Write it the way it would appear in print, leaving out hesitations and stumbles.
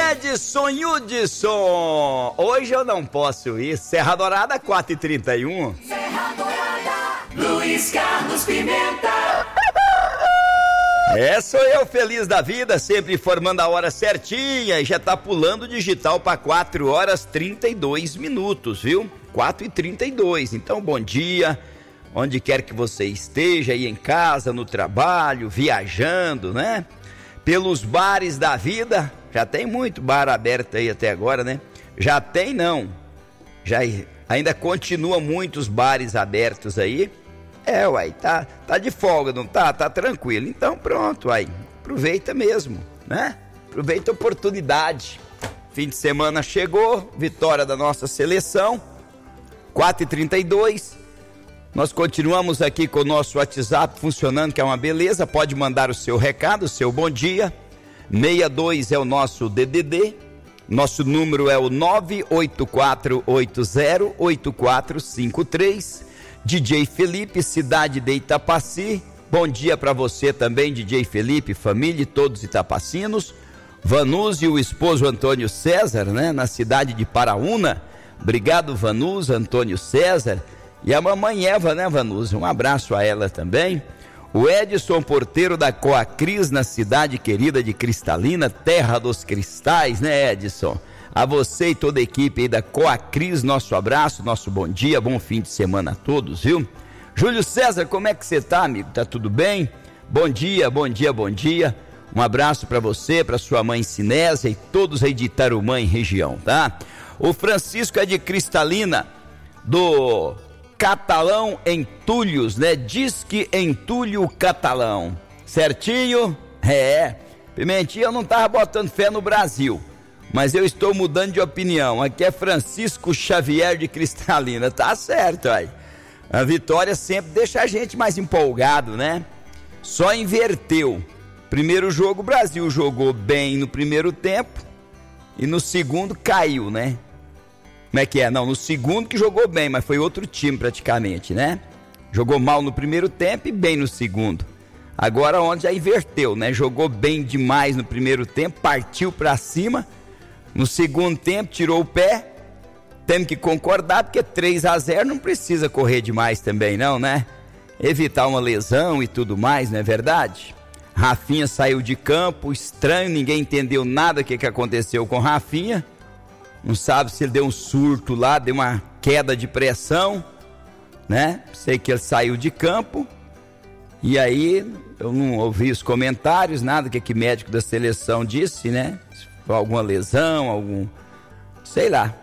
Edson Hudson. Hoje eu não posso ir. Serra Dourada 4h31. Serra Dourada, Luiz Carlos Pimenta. Sou eu feliz da vida, sempre informando a hora certinha, e já tá pulando o digital para 4h32, viu? 4h32. Então, bom dia, onde quer que você esteja, aí em casa, no trabalho, viajando, né? Pelos bares da vida, já tem muito bar aberto aí até agora, né? Já tem não, ainda continua muitos bares abertos aí. Uai, tá de folga, não tá? Tá tranquilo. Então pronto, uai, aproveita mesmo, né? Aproveita a oportunidade. Fim de semana chegou, vitória da nossa seleção, 4h32. Nós continuamos aqui com o nosso WhatsApp funcionando, que é uma beleza. Pode mandar o seu recado, o seu bom dia. 62 é o nosso DDD. Nosso número é o 984808453. DJ Felipe, cidade de Itapaci. Bom dia para você também, DJ Felipe, família e todos itapacinos. Vanus e o esposo Antônio César, né, na cidade de Paraúna. Obrigado, Vanus, Antônio César. E a mamãe Eva, né, Vanus? Um abraço a ela também. O Edson, porteiro da Coacris, na cidade querida de Cristalina, terra dos cristais, né, Edson? A você e toda a equipe aí da Coacris, nosso abraço, nosso bom dia, bom fim de semana a todos, viu? Júlio César, como é que você tá, amigo? Tá tudo bem? Bom dia, bom dia, bom dia. Um abraço para você, para sua mãe Sinésia e todos aí de Itarumã e região, tá? O Francisco é de Cristalina, do Catalão Entulhos, né? Disque Entulho Catalão. Certinho? Pimentinha, eu não tava botando fé no Brasil, mas eu estou mudando de opinião. Aqui é Francisco Xavier de Cristalina. Tá certo, aí. A vitória sempre deixa a gente mais empolgado, né? Só inverteu. Primeiro jogo, o Brasil jogou bem no primeiro tempo e no segundo caiu, né? Como é que é? Não, no segundo que jogou bem, mas foi outro time praticamente, né? Jogou mal no primeiro tempo e bem no segundo. Agora ontem já inverteu, né? Jogou bem demais no primeiro tempo, partiu pra cima. No segundo tempo tirou o pé. Temos que concordar, porque 3-0 não precisa correr demais também não, né? Evitar uma lesão e tudo mais, não é verdade? Rafinha saiu de campo, estranho, ninguém entendeu nada do que aconteceu com Rafinha. Não sabe se ele deu um surto lá, deu uma queda de pressão, né? Sei que ele saiu de campo. E aí, eu não ouvi os comentários, nada que médico da seleção disse, né? Se foi alguma lesão, sei lá.